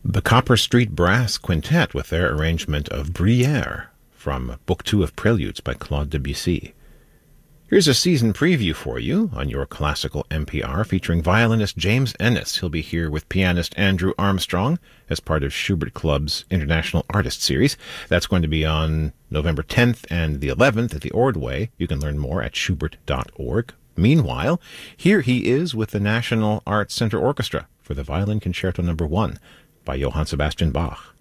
The Copper Street Brass Quintet with their arrangement of Bruyère from Book 2 of Preludes by Claude Debussy. Here's a season preview for you on your classical NPR featuring violinist James Ennis. He'll be here with pianist Andrew Armstrong as part of Schubert Club's International Artist Series. That's going to be on November 10th and the 11th at the Ordway. You can learn more at schubert.org. Meanwhile, here he is with the National Arts Center Orchestra for the Violin Concerto No. 1 by Johann Sebastian Bach.